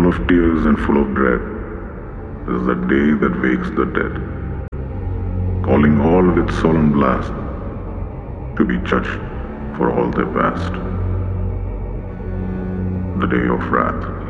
full of tears and full of dread, is the day that wakes the dead, calling all with solemn blast to be judged for all their past. The day of wrath.